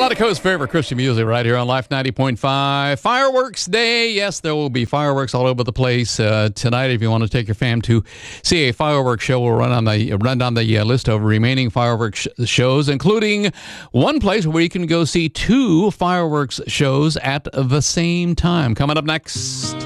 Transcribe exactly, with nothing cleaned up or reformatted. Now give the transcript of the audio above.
Zydeco's favorite Christian music right here on Life ninety point five. Fireworks Day. Yes, there will be fireworks all over the place uh, tonight. If you want to take your fam to see a fireworks show, we'll run on the run down the uh, list of remaining fireworks sh- shows, including one place where you can go see two fireworks shows at the same time. Coming up next.